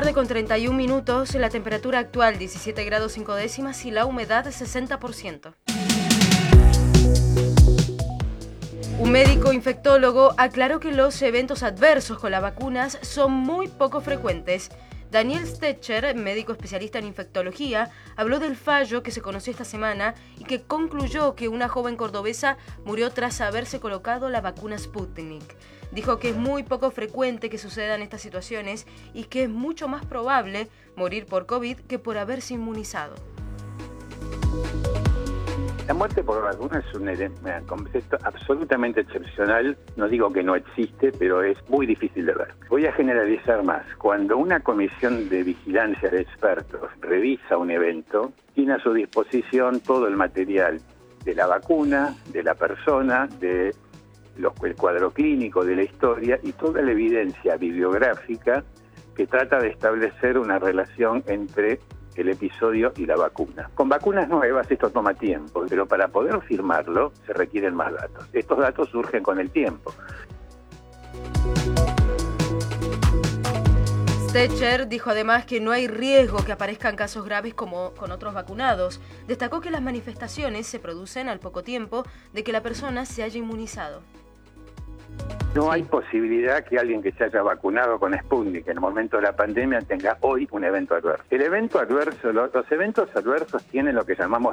12:31, la temperatura actual 17 grados 5 décimas y la humedad 60%. Un médico infectólogo aclaró que los eventos adversos con las vacunas son muy poco frecuentes. Daniel Stecher, médico especialista en infectología, habló del fallo que se conoció esta semana y que concluyó que una joven cordobesa murió tras haberse colocado la vacuna Sputnik. Dijo que es muy poco frecuente que sucedan estas situaciones y que es mucho más probable morir por COVID que por haberse inmunizado. La muerte por vacuna es un concepto absolutamente excepcional. No digo que no existe, pero es muy difícil de ver. Voy a generalizar más. Cuando una comisión de vigilancia de expertos revisa un evento, tiene a su disposición todo el material de la vacuna, de la persona, el cuadro clínico de la historia y toda la evidencia bibliográfica que trata de establecer una relación entre el episodio y la vacuna. Con vacunas nuevas esto toma tiempo, pero para poder firmarlo se requieren más datos. Estos datos surgen con el tiempo. Stecher dijo además que no hay riesgo que aparezcan casos graves como con otros vacunados. Destacó que las manifestaciones se producen al poco tiempo de que la persona se haya inmunizado. No hay posibilidad que alguien que se haya vacunado con Sputnik en el momento de la pandemia tenga hoy un evento adverso. El evento adverso, los eventos adversos tienen lo que llamamos